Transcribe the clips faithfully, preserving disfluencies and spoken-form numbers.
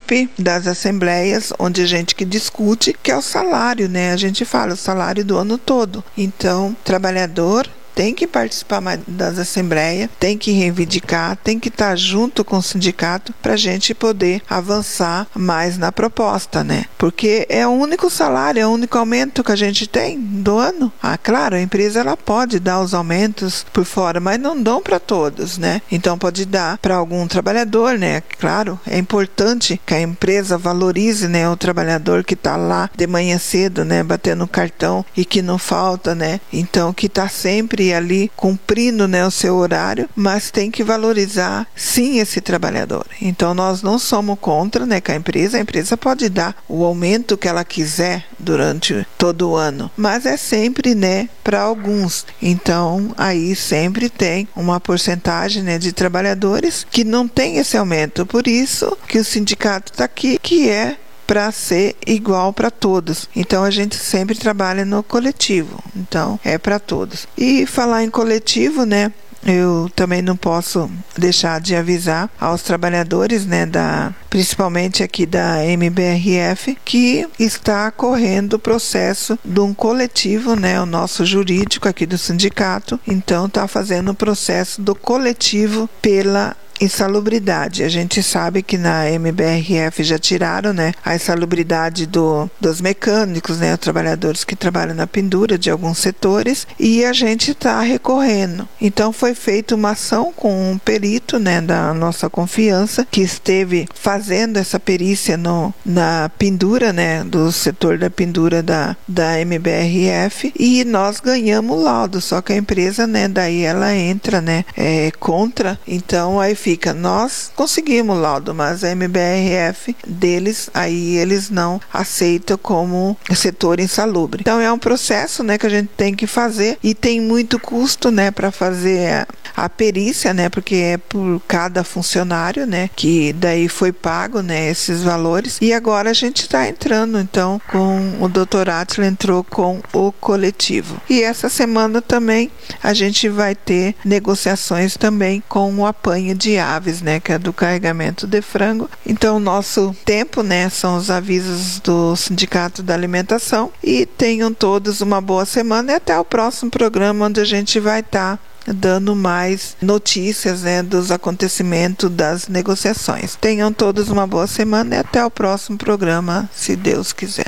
participe das assembleias onde a gente que discute, que é o salário, né? A gente fala o salário do ano todo. Então, trabalhador tem que participar mais das assembleias, tem que reivindicar, tem que estar junto com o sindicato para a gente poder avançar mais na proposta, né? Porque é o único salário, é o único aumento que a gente tem do ano. Ah, claro, a empresa ela pode dar os aumentos por fora, mas não dão para todos, né? Então pode dar para algum trabalhador, né? Claro, é importante que a empresa valorize, né, o trabalhador que está lá de manhã cedo, né, batendo cartão e que não falta, né? Então que está sempre ali cumprindo, né, o seu horário, mas tem que valorizar sim esse trabalhador. Então nós não somos contra, né, que a empresa, a empresa pode dar o aumento que ela quiser durante todo o ano, mas é sempre, né, para alguns. Então aí sempre tem uma porcentagem, né, de trabalhadores que não tem esse aumento. Por isso que o sindicato está aqui, que é para ser igual para todos. Então a gente sempre trabalha no coletivo. Então é para todos. E falar em coletivo, né? Eu também não posso deixar de avisar aos trabalhadores, né, da, principalmente aqui da M B R F, que está correndo o processo de um coletivo, né, o nosso jurídico aqui do sindicato. Então está fazendo o processo do coletivo pela insalubridade. A gente sabe que na M B R F já tiraram, né, a insalubridade do, dos mecânicos, né, os trabalhadores que trabalham na pendura de alguns setores, e a gente está recorrendo. Então foi feita uma ação com um perito, né, da nossa confiança, que esteve fazendo essa perícia no, na pendura, né, do setor da pendura da, da M B R F, e nós ganhamos o laudo, só que a empresa, né, daí ela entra, né, é, contra, então aí fica Fica, nós conseguimos o laudo, mas a M B R F deles, aí eles não aceitam como setor insalubre. Então é um processo, né, que a gente tem que fazer, e tem muito custo, né, para fazer a, a perícia, né, porque é por cada funcionário, né, que daí foi pago, né, esses valores, e agora a gente está entrando, então, com o doutor Átila entrou com o coletivo. E essa semana também a gente vai ter negociações também com o apanho de aves, né, que é do carregamento de frango. Então o nosso tempo, né, são os avisos do Sindicato da Alimentação, e tenham todos uma boa semana e até o próximo programa, onde a gente vai estar tá dando mais notícias, né, dos acontecimentos das negociações. Tenham todos uma boa semana e até o próximo programa, se Deus quiser.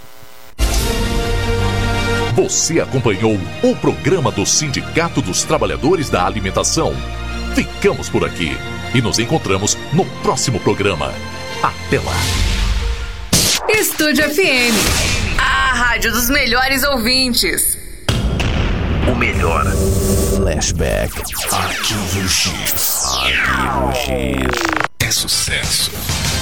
Você acompanhou o programa do Sindicato dos Trabalhadores da Alimentação. Ficamos por aqui e nos encontramos no próximo programa. Até lá. Estúdio F M, a rádio dos melhores ouvintes. O melhor Flashback. Arquivo X. Arquivo X. É sucesso.